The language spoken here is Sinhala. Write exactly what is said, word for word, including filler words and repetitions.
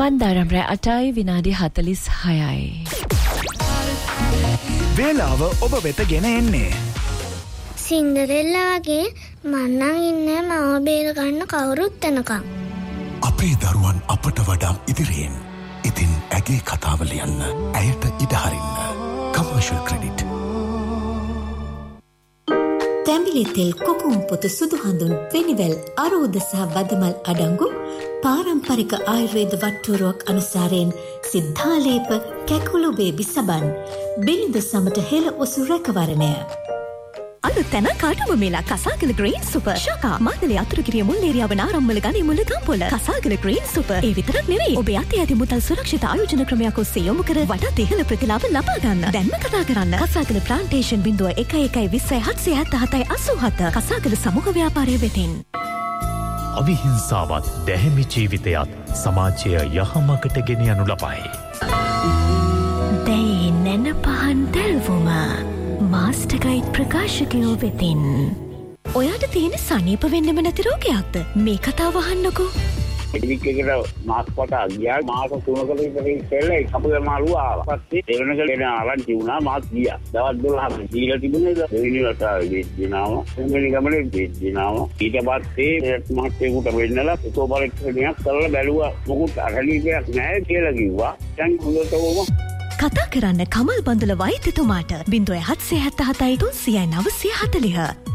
මන්දාරම් රෑ අටයි විනාඩි හතළිස් හයයි. වේලාව ඔබ වෙත ගෙන එන්නේ සින්ඩරෙල්ලා වගේ මන්නන් ඉන්නේ මව බේර ගන්න කවුරුත් එනකම්. අපේ දරුවන් අපට වඩා ඉදිරියෙන්. ඉතින් ඇගේ කතාව ලියන්න, ඇයට ඉඩ හරින්න. Commercial credit. තැඹිලි තෙල්, කොකුම් පොතු, සුදු හඳුන්, වෙනිවැල්, අරෝද සහ බදමල් අඩංගු පාරම්පරික ආයුර්වේද වට්ටෝරුවක් අනුසාරයෙන් සිද්ධාලේප කැකුළු බේබි සබන් බිලිඳ සමට හෙළ ඔසු රැකවරණය. අලුතැන කාටුම මේලා කසාගල ග්‍රීන් සුපර් ශකා මාතලේ අතුරුගිරිය මුල් ඒරියාව නාරම්මල ගණේ මුල ගම්පොළ කසාගල ග්‍රීන් සුපර් ඒ විතරක් නෙවෙයි ඔබේ අතේ ඇති මුදල් සුරක්ෂිත ආයෝජන ක්‍රමයක් ඔස්සේ යොමු කර වඩාත් ඉහළ ප්‍රතිලාභ ලබා ගන්න. දැන්ම කතා කරන්න කසාගල ප්ලාන්ටේෂන් එක එක එක විස්ස හත්සිය හත හතයි අසූ හත කසාගල සමූහ ව්‍යාපාරය වෙතින්. අවිහිංසාවත් දැහැමි ජීවිතයත් සමාජය යහමකට ගෙන යනු ලබයි. දැයි නැන පහන් දැල්වුම මාස්ටර්ගයිඩ් ප්‍රකාශකයෝ වෙතින්. ඔයාට තියෙන සනීප වෙන්නම නැති රෝගයක්ද? මේ කතාව අහන්නකෝ. ක්ලිනික් එකට මාස් කොට ගියා. මාස තුනකට විතර ඉස්සෙල්ලා කපුගේ මාළුව ආවා. පස්සේ දෙවෙනි කෙනා ආරංචි වුණා මාස් ගියා. දවස් දොළහක් දීලා තිබුණේ දෙවෙනි වතාවේ දිනාව. තුන්වෙනි ගමනේ දිනාව. ඊට පස්සේ මාස්ටර්ට වෙන්නලා සෝබරෙක්ෂණයක් කරලා බැලුවා. මොකුත් අරලියක් නැහැ කියලා කිව්වා. දැන් හොඳටම කතා කරන්න කමල් බඳුල වෛද්‍යතුමාට ज़ीरो सात सात सात तुलसी नौ सौ चालीस